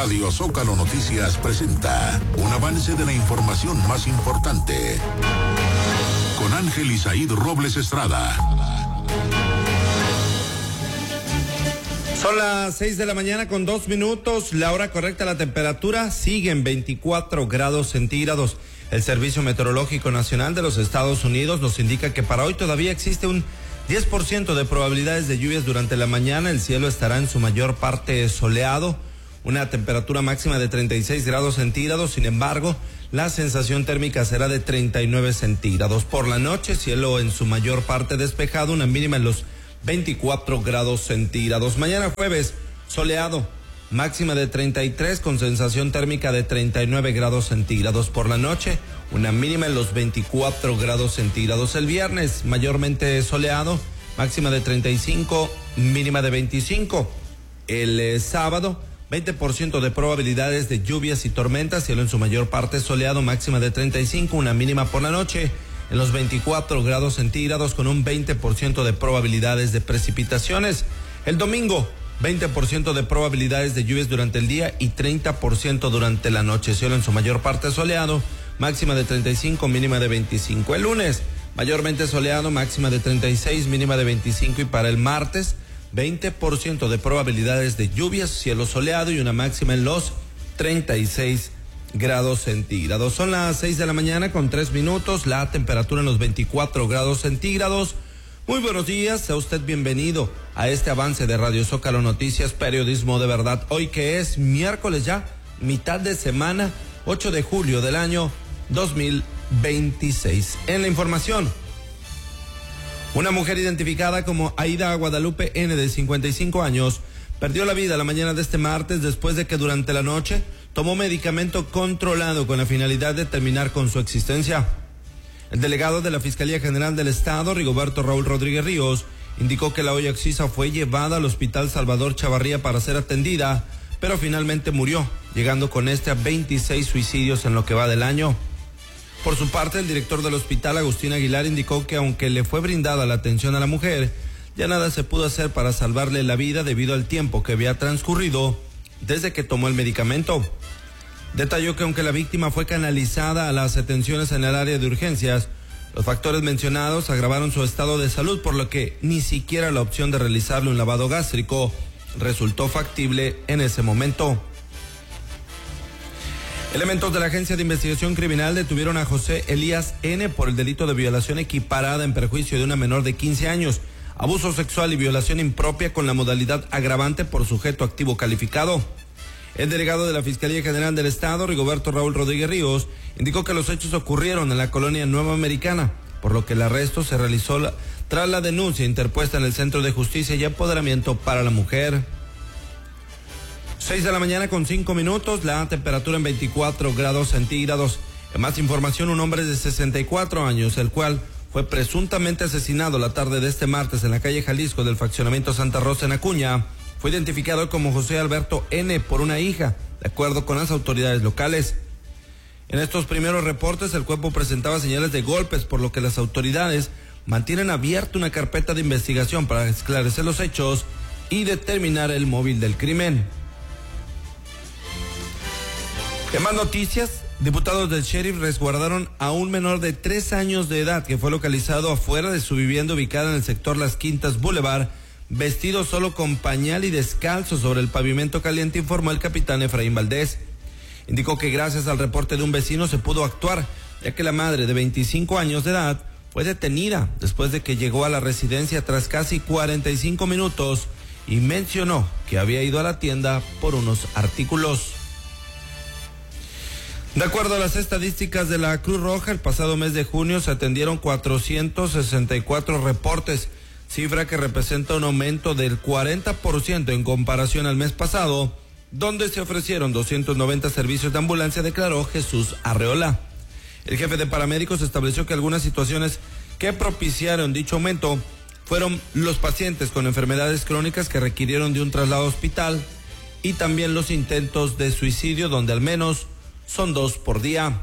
Radio Zócalo Noticias presenta un avance de la información más importante. Con Ángel Isaíd Robles Estrada. Son las 6 de la mañana con 2 minutos. La hora correcta, la temperatura sigue en 24 grados centígrados. El Servicio Meteorológico Nacional de los Estados Unidos nos indica que para hoy todavía existe un 10% de probabilidades de lluvias durante la mañana. El cielo estará en su mayor parte soleado. Una temperatura máxima de 36 grados centígrados. Sin embargo, la sensación térmica será de 39 centígrados. Por la noche, cielo en su mayor parte despejado. Una mínima en los 24 grados centígrados. Mañana jueves, soleado. Máxima de 33 con sensación térmica de 39 grados centígrados. Por la noche, una mínima en los 24 grados centígrados. El viernes, mayormente soleado. Máxima de 35, mínima de 25. El sábado, 20% de probabilidades de lluvias y tormentas, cielo en su mayor parte soleado, máxima de 35, una mínima por la noche en los 24 grados centígrados con un 20% de probabilidades de precipitaciones. El domingo, 20% de probabilidades de lluvias durante el día y 30% durante la noche, cielo en su mayor parte soleado, máxima de 35, mínima de 25. El lunes, mayormente soleado, máxima de 36, mínima de 25 y para el martes, 20% de probabilidades de lluvias, cielo soleado y una máxima en los 36 grados centígrados. Son las 6 de la mañana con 3 minutos, la temperatura en los 24 grados centígrados. Muy buenos días, sea usted bienvenido a este avance de Radio Zócalo Noticias, periodismo de verdad. Hoy que es miércoles ya, mitad de semana, 8 de julio del año 2026. En la información, una mujer identificada como Aida Guadalupe N, de 55 años, perdió la vida la mañana de este martes después de que durante la noche tomó medicamento controlado con la finalidad de terminar con su existencia. El delegado de la Fiscalía General del Estado, Rigoberto Raúl Rodríguez Ríos, indicó que la olla oxisa fue llevada al Hospital Salvador Chavarría para ser atendida, pero finalmente murió, llegando con este a 26 suicidios en lo que va del año. Por su parte, el director del hospital, Agustín Aguilar, indicó que aunque le fue brindada la atención a la mujer, ya nada se pudo hacer para salvarle la vida debido al tiempo que había transcurrido desde que tomó el medicamento. Detalló que aunque la víctima fue canalizada a las atenciones en el área de urgencias, los factores mencionados agravaron su estado de salud, por lo que ni siquiera la opción de realizarle un lavado gástrico resultó factible en ese momento. Elementos de la Agencia de Investigación Criminal detuvieron a José Elías N. por el delito de violación equiparada en perjuicio de una menor de 15 años, abuso sexual y violación impropia con la modalidad agravante por sujeto activo calificado. El delegado de la Fiscalía General del Estado, Rigoberto Raúl Rodríguez Ríos, indicó que los hechos ocurrieron en la colonia Nueva Americana, por lo que el arresto se realizó tras la denuncia interpuesta en el Centro de Justicia y Empoderamiento para la Mujer. 6 de la mañana con 5 minutos, la temperatura en 24 grados centígrados. En más información, un hombre de 64 años, el cual fue presuntamente asesinado la tarde de este martes en la calle Jalisco del fraccionamiento Santa Rosa en Acuña, fue identificado como José Alberto N. por una hija, de acuerdo con las autoridades locales. En estos primeros reportes, el cuerpo presentaba señales de golpes, por lo que las autoridades mantienen abierta una carpeta de investigación para esclarecer los hechos y determinar el móvil del crimen. En más noticias, diputados del sheriff resguardaron a un menor de 3 años de edad que fue localizado afuera de su vivienda ubicada en el sector Las Quintas Boulevard, vestido solo con pañal y descalzo sobre el pavimento caliente, informó el capitán Efraín Valdés. Indicó que gracias al reporte de un vecino se pudo actuar, ya que la madre de 25 años de edad fue detenida después de que llegó a la residencia tras casi 45 minutos y mencionó que había ido a la tienda por unos artículos. De acuerdo a las estadísticas de la Cruz Roja, el pasado mes de junio se atendieron 464 reportes, cifra que representa un aumento del 40% en comparación al mes pasado, donde se ofrecieron 290 servicios de ambulancia, declaró Jesús Arreola. El jefe de paramédicos estableció que algunas situaciones que propiciaron dicho aumento fueron los pacientes con enfermedades crónicas que requirieron de un traslado a hospital y también los intentos de suicidio, donde al menos son 2 por día.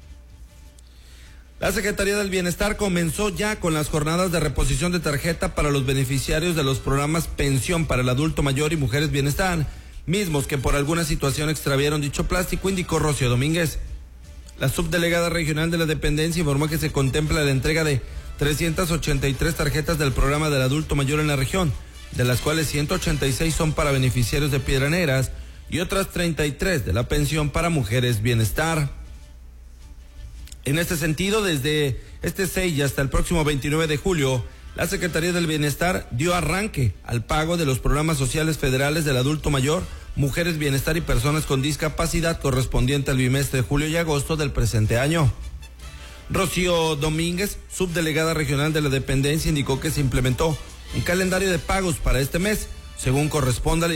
La Secretaría del Bienestar comenzó ya con las jornadas de reposición de tarjeta para los beneficiarios de los programas Pensión para el Adulto Mayor y Mujeres Bienestar, mismos que por alguna situación extraviaron dicho plástico, indicó Rocío Domínguez. La subdelegada regional de la dependencia informó que se contempla la entrega de 383 tarjetas del programa del adulto mayor en la región, de las cuales 186 son para beneficiarios de Piedras Negras y otras 33 de la pensión para mujeres bienestar. En este sentido, desde este 6 y hasta el próximo 29 de julio, la Secretaría del Bienestar dio arranque al pago de los programas sociales federales del adulto mayor, mujeres bienestar y personas con discapacidad correspondiente al bimestre de julio y agosto del presente año. Rocío Domínguez, subdelegada regional de la dependencia, indicó que se implementó un calendario de pagos para este mes, según corresponda a la